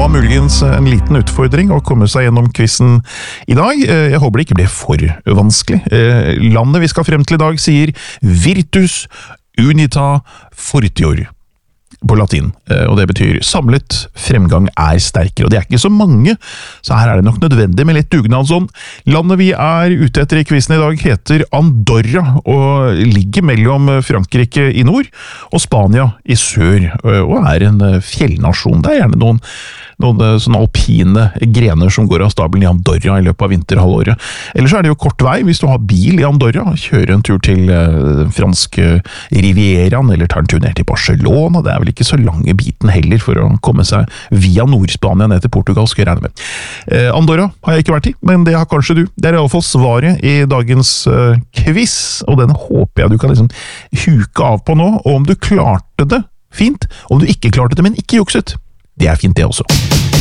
har muligens en liten utfordring å komme seg gjennom quizen i dag. Jeg håper det ikke blir for vanskelig. Landet vi skal frem til i dag sier Virtus Unita Fortior på latin, og det betyr samlet fremgang er sterkere, og det er ikke så mange, så her er det nok nødvendig med litt dugnadsånd. Landet vi er ute etter i quizen i dag heter Andorra, og ligger mellom Frankrike i nord og Spania i sør, og er en fjellnasjon. Det er gjerne noen sånne alpine grener som går av stabelen i Andorra i løpet av vinterhalvåret. Ellers er det jo kort vei hvis du har bil i Andorra, kjøre en tur til franske Rivieraen, eller tar en tur ned til Barcelona. Det er vel ikke så lange biten heller for å komme seg via Nord-Spania ned til Portugal, skal jeg regne med. Andorra har jeg ikke vært i, men det har kanskje du. Det er i alle fall svaret i dagens quiz, og den håper jeg du kan liksom huke av på nå, og om du klarte det, fint. Om du ikke klarte det, men ikke jukset, det er fint det også.